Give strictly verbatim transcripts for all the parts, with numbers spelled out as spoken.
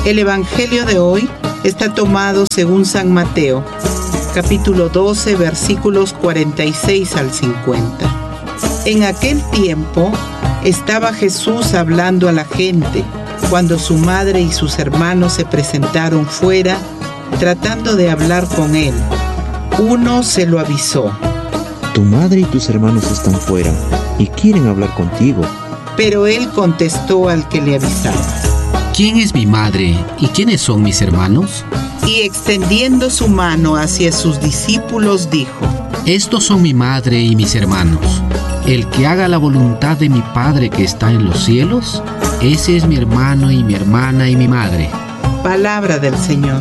El Evangelio de hoy está tomado según San Mateo, capítulo doce, versículos cuarenta y seis al cincuenta. En aquel tiempo estaba Jesús hablando a la gente, cuando su madre y sus hermanos se presentaron fuera, tratando de hablar con él. Uno se lo avisó: Tu madre y tus hermanos están fuera y quieren hablar contigo. Pero él contestó al que le avisaba: ¿Quién es mi madre y quiénes son mis hermanos? Y extendiendo su mano hacia sus discípulos dijo: Estos son mi madre y mis hermanos. El que haga la voluntad de mi Padre que está en los cielos, ese es mi hermano y mi hermana y mi madre. Palabra del Señor.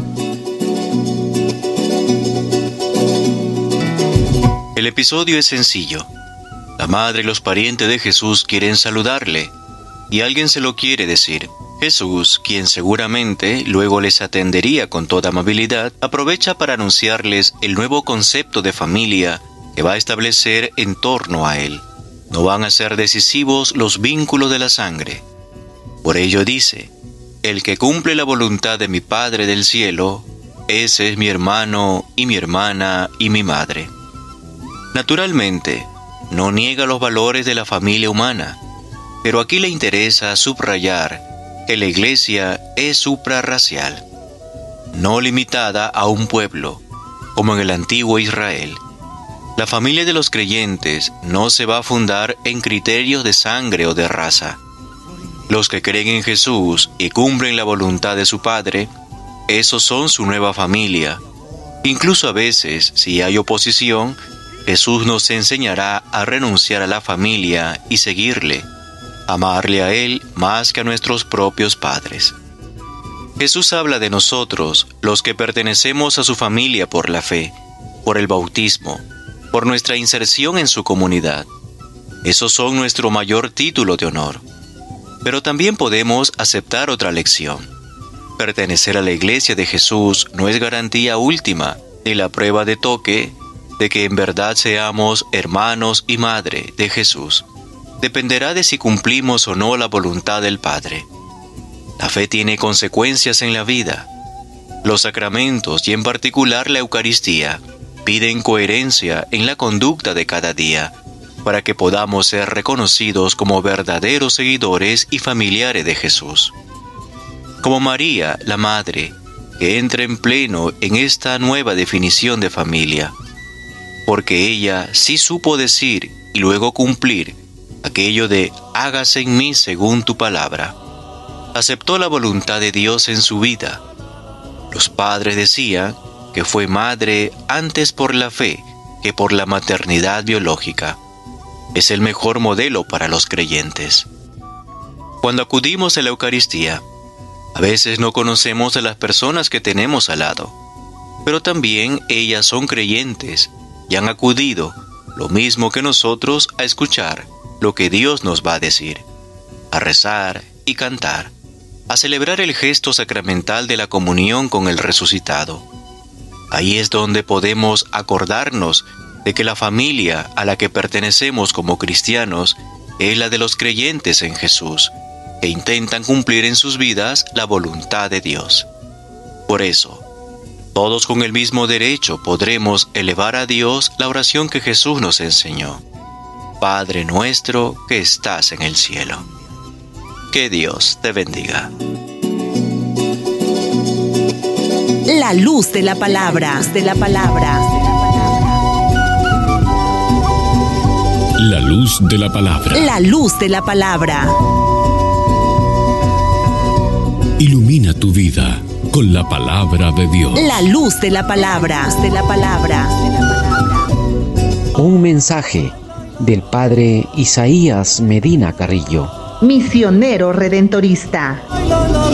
El episodio es sencillo. La madre y los parientes de Jesús quieren saludarle, y alguien se lo quiere decir. Jesús, quien seguramente luego les atendería con toda amabilidad, aprovecha para anunciarles el nuevo concepto de familia que va a establecer en torno a él. No van a ser decisivos los vínculos de la sangre. Por ello dice: el que cumple la voluntad de mi Padre del cielo, ese es mi hermano y mi hermana y mi madre. Naturalmente, no niega los valores de la familia humana, pero aquí le interesa subrayar que la Iglesia es suprarracial, no limitada a un pueblo, como en el antiguo Israel. La familia de los creyentes no se va a fundar en criterios de sangre o de raza. Los que creen en Jesús y cumplen la voluntad de su Padre, esos son su nueva familia. Incluso a veces, si hay oposición, Jesús nos enseñará a renunciar a la familia y seguirle, amarle a Él más que a nuestros propios padres. Jesús habla de nosotros, los que pertenecemos a su familia por la fe, por el bautismo, por nuestra inserción en su comunidad. Esos son nuestro mayor título de honor. Pero también podemos aceptar otra lección. Pertenecer a la Iglesia de Jesús no es garantía última, ni la prueba de toque de que en verdad seamos hermanos y madre de Jesús. Dependerá de si cumplimos o no la voluntad del Padre. La fe tiene consecuencias en la vida. Los sacramentos, y en particular la Eucaristía, piden coherencia en la conducta de cada día, para que podamos ser reconocidos como verdaderos seguidores y familiares de Jesús. Como María, la Madre, que entra en pleno en esta nueva definición de familia, porque ella sí supo decir y luego cumplir aquello de hágase en mí según tu palabra. Aceptó la voluntad de Dios en su vida. Los padres decían que fue madre antes por la fe que por la maternidad biológica. Es el mejor modelo para los creyentes. Cuando acudimos a la Eucaristía, a veces no conocemos a las personas que tenemos al lado, pero también ellas son creyentes y han acudido, lo mismo que nosotros, a escuchar lo que Dios nos va a decir, a rezar y cantar, a celebrar el gesto sacramental de la comunión con el resucitado. Ahí es donde podemos acordarnos de que la familia a la que pertenecemos como cristianos es la de los creyentes en Jesús, que intentan cumplir en sus vidas la voluntad de Dios. Por eso, todos con el mismo derecho podremos elevar a Dios la oración que Jesús nos enseñó: Padre nuestro que estás en el cielo. Que Dios te bendiga. La luz de la palabra, de la palabra. La luz de la palabra. La luz de la palabra. Ilumina tu vida con la palabra de Dios. La luz de la palabra, de la palabra. Un mensaje del Padre Isaías Medina Carrillo, misionero redentorista.